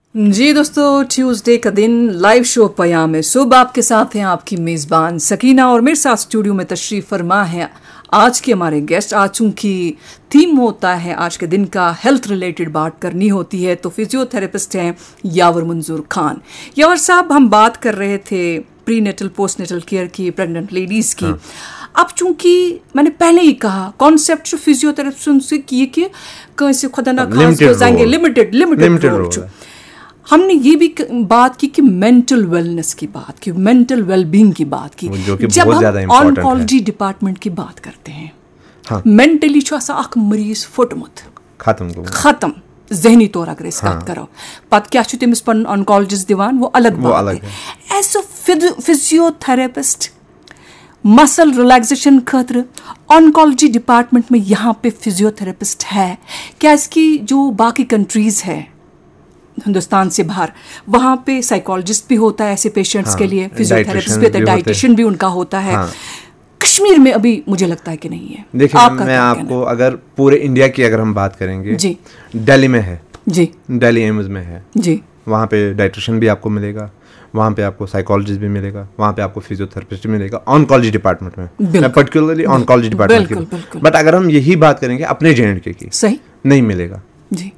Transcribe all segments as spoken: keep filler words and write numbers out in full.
जी दोस्तों, ट्यूसडे का दिन लाइव शो पयाम सुबह आपके साथ हैं आपकी मेज़बान सकीना, और मेरे साथ स्टूडियो में तशरीफ़ फरमा है आज के हमारे गेस्ट। आज चूँकि थीम होता है आज के दिन का हेल्थ रिलेटेड बात करनी होती है, तो फिजियोथेरेपिस्ट हैं यावर मंजूर खान। यावर साहब, हम बात कर रहे थे pre natal post natal care की, प्रेग्नेंट लेडीज़ की। हाँ। अब चूंकि मैंने पहले ही कहा कॉन्सेप्ट फिजियोथेरेपिस्ट से किए कि कैसे खुदा ना खास जाएंगे लिमिटेड लिमिटेड रोल। हमने ये भी बात की कि मेंटल वेलनेस की बात की, मेंटल वेलबींग की बात की, जब हम ऑन्कोलॉजी डिपार्टमेंट की बात करते हैं। हाँ। मेंटली अख मरीज फुटमुत खत्म खत्म जहनी तौर अगर इस कत करो पत क्या तमिस पन ऑन्कोलॉजिस्ट दिवान, वो अलग वो बात अलग है। As a physiotherapist muscle relaxation खतर ऑन्कोलॉजी डिपार्टमेंट में यहाँ पे फिजियोथेरेपिस्ट है क्या? इसकी जो बाकी कंट्रीज है हिंदुस्तान से बाहर, वहाँ पे साइकोलॉजिस्ट भी होता है ऐसे पेशेंट्स हाँ, के लिए, फिजियोथेरेपिस्ट भी होता है, डाइटिशियन भी उनका होता है। हाँ, कश्मीर में अभी मुझे लगता है कि नहीं है। देखिए, मैं आपको अगर पूरे इंडिया की अगर हम बात करेंगे जी, दिल्ली में है जी, दिल्ली एम्स में है जी, वहाँ पे डाइटिशियन भी आपको मिलेगा, वहाँ पे आपको साइकोलॉजिस्ट भी मिलेगा, वहाँ पे आपको फिजियोथेरेपिस्ट भी मिलेगा ऑन्कोलॉजी डिपार्टमेंट में, पर्टिकुलरली ऑन्कोलॉजी डिपार्टमेंट की। बट अगर हम यही बात करेंगे अपने जे एंड के की, सही नहीं मिलेगा जी।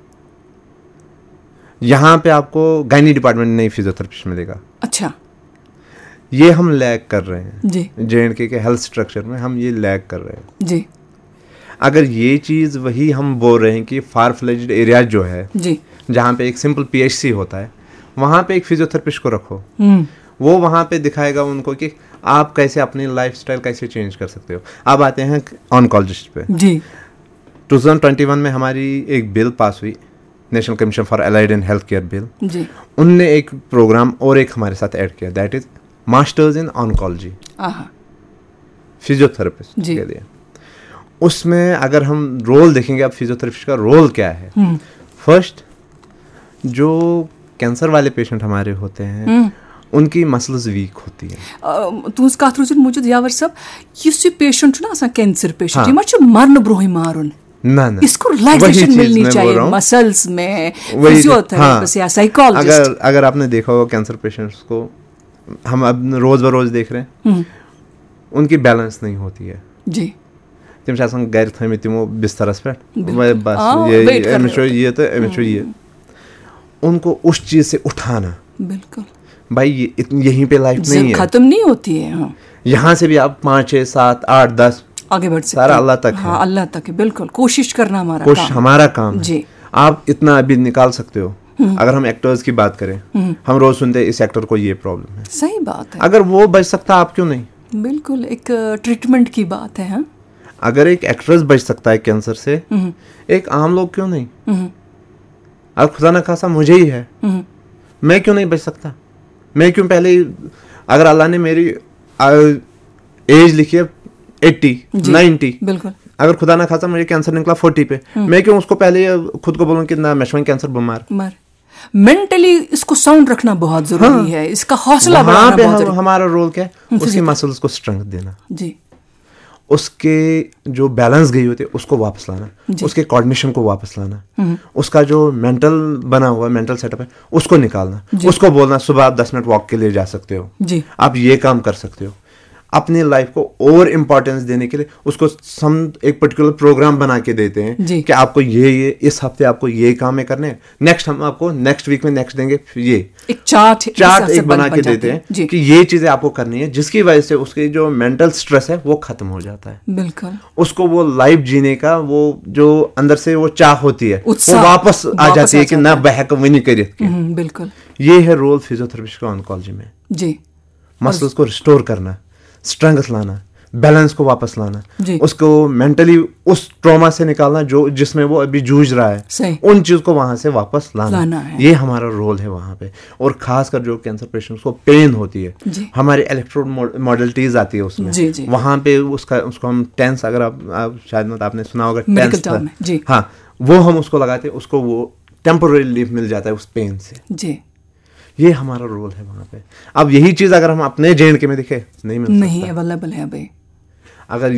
यहाँ पे आपको गायनी डिपार्टमेंट नहीं फिजियोथेरेपिस्ट मिलेगा। अच्छा, ये हम लैग कर रहे हैं जी, जे एंड के के हेल्थ स्ट्रक्चर में हम ये लैग कर रहे हैं जी। अगर ये चीज़ वही हम बोल रहे हैं कि फार फ्लेज्ड एरियाज जो है जी, जहाँ पे एक सिंपल पीएचसी होता है, वहाँ पे एक फिजियोथेरेपिस्ट को रखो, वो वहाँ पे दिखाएगा उनको कि आप कैसे अपनी लाइफस्टाइल कैसे चेंज कर सकते हो। अब आते हैं ऑन्कोलॉजिस्ट पे जी। टू थाउजेंड ट्वेंटी वन में हमारी एक बिल पास हुई, national commission for allied and health care bill जी। उनने एक प्रोग्राम और एक हमारे साथ ऐड किया, that is masters in oncology physiotherapist के लिए। उसमें अगर हम रोल देखेंगे, अब फिजियोथेरेपिस्ट का रोल क्या है, फर्स्ट जो कैंसर वाले पेशेंट हमारे होते हैं उनकी मसल्स वीक होती है। तुस कथ रोज मौजूद यावर सब यह पेशेंट ना कैंसर पेशेंट यह मरन ब्रोह मारुन ना ना, इसको रिलैक्सेशन मिलनी चाहिए मसल्स में, फिजियोथेरेपिस्ट या साइकोलॉजिस्ट। अगर अगर आपने देखा होगा कैंसर पेशेंट्स को हम अब रोज बरोज देख रहे हैं, उनकी बैलेंस नहीं होती है जी। तम गर थमित तमो बिस्तरस पे बस ये ये तो ये उनको उस चीज से उठाना, बिल्कुल भाई ये यहीं पे लाइफ नहीं है, खत्म नहीं होती है। हाँ, यहाँ से भी आप पाँच छः सात आठ दस आगे बढ़ सकते, सारा अल्लाह तक हाँ, है, अल्लाह तक है, बिल्कुल कोशिश करना हमारा कोशिश काम हमारा काम जी। है। आप इतना अभी निकाल सकते हो। अगर हम एक्टर्स की बात करें, हम रोज सुनते हैं इस एक्टर को ये प्रॉब्लम है, सही बात है। अगर वो बच सकता आप क्यों नहीं? बिल्कुल, एक ट्रीटमेंट की बात है। हाँ? अगर एक एक्ट्रेस बच सकता है कैंसर से, एक आम लोग क्यों नहीं? अगर खुदा न खासा मुझे ही है, मैं क्यों नहीं बच सकता? मैं क्यों पहले, अगर अल्लाह ने मेरी एज लिखी है एट्टी नाइन्टी, बिल्कुल, अगर खुदा ना खासा मुझे कैंसर निकला फोर्टी पे, मैं क्यों उसको पहले खुद को बोलूं कि ना मैं कैंसर बीमार मर। मेंटली इसको साउंड रखना बहुत जरूरी हाँ, है, इसका हौसला बढ़ाना बहुत जरूरी। हमारा रोल क्या है? उसकी मसल्स को स्ट्रेंथ देना जी, उसके जो बैलेंस गई होती है उसको वापस लाना, उसके कोऑर्डिनेशन को वापस लाना, उसका जो मेंटल बना हुआ है, मेंटल सेटअप है, उसको निकालना, उसको बोलना सुबह आप दस मिनट वॉक के लिए जा सकते हो जी, आप ये काम कर सकते हो। अपनी लाइफ को और इम्पोर्टेंस देने के लिए उसको हम एक पर्टिकुलर प्रोग्राम बना के देते हैं कि आपको ये ये इस हफ्ते आपको ये काम है करने, नेक्स्ट हम आपको नेक्स्ट वीक में नेक्स्ट देंगे, ये एक चार्ट चार्ट एक बना के देते हैं कि ये चीजें आपको करनी है, जिसकी वजह से उसकी जो मेंटल स्ट्रेस है वो खत्म हो जाता है। बिल्कुल, उसको वो लाइफ जीने का वो जो अंदर से वो चाह होती है वो वापस आ जाती है कि ना बहक वनी करिए। बिल्कुल, ये है रोल फिजियोथेरेपिस्ट का ऑन्कोलॉजी में जी। मसल्स को रिस्टोर करना, स्ट्रेंथ लाना, बैलेंस को वापस लाना, उसको मेंटली उस ट्रॉमा से निकालना जो जिसमें वो अभी जूझ रहा है, उन चीज को वहां से वापस लाना, लाना है। ये हमारा रोल है वहां पे। और खासकर जो कैंसर पेशेंट्स को पेन होती है, हमारी इलेक्ट्रोड मॉडलिटीज आती है उसमें, वहां पे उसका उसको हम टेंस, अगर आप, आप शायद मत आपने सुना होगा टेंस, हाँ, वो हम उसको लगाते हैं, उसको वो टेम्पोररी रिलीफ मिल जाता है उस पेन से जी। ये हमारा रोल है वहां पे। अब यही चीज अगर हम अपने जे एंड के में दिखे नहीं मिल सकता, नहीं अवेलेबल है भाई। अगर